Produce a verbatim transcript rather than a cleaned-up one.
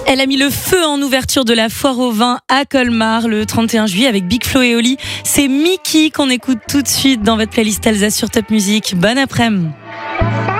Elle a mis le feu en ouverture de la foire au vin à Colmar le trente et un juillet avec Big Flo et Oli. C'est Miki qu'on écoute tout de suite dans votre playlist Alsace sur Top Music. Bonne après-midi.